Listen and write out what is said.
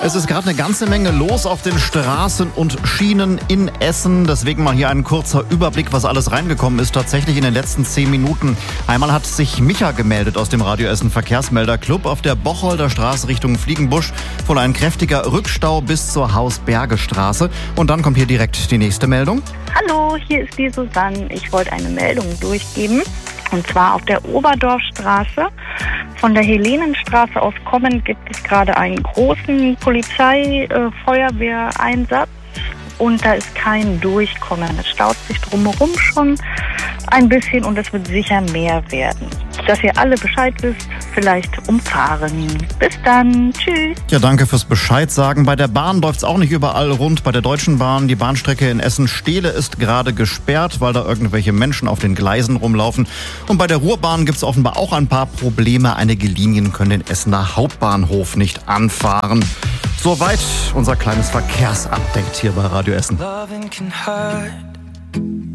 Es ist gerade eine ganze Menge los auf den Straßen und Schienen in Essen. Deswegen mal hier ein kurzer Überblick, was alles reingekommen ist, tatsächlich in den letzten 10 Minuten. Einmal hat sich Micha gemeldet aus dem Radio Essen Verkehrsmelderclub. Auf der Bocholder Straße Richtung Fliegenbusch wohl ein kräftiger Rückstau bis zur Hausbergestraße. Und dann kommt hier direkt die nächste Meldung. Hallo, hier ist die Susanne. Ich wollte eine Meldung durchgeben. Und zwar auf der Oberdorfstraße. Von der Helenenstraße aus kommend gibt es gerade einen großen Polizei-Feuerwehreinsatz und da ist kein Durchkommen. Es staut sich drumherum schon ein bisschen und es wird sicher mehr werden. Dass ihr alle Bescheid wisst, vielleicht umfahren. Bis dann. Tschüss. Ja, danke fürs Bescheid sagen. Bei der Bahn läuft es auch nicht überall rund. Bei der Deutschen Bahn, die Bahnstrecke in Essen-Stehle ist gerade gesperrt, weil da irgendwelche Menschen auf den Gleisen rumlaufen. Und bei der Ruhrbahn gibt es offenbar auch ein paar Probleme. Einige Linien können den Essener Hauptbahnhof nicht anfahren. Soweit unser kleines Verkehrsupdate hier bei Radio Essen.